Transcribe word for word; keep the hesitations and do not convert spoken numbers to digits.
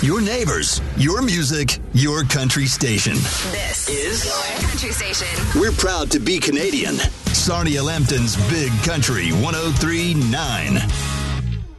Your neighbors, your music, your country station. This is your country station. We're proud to be Canadian. Sarnia Lambton's Big Country one oh three point nine.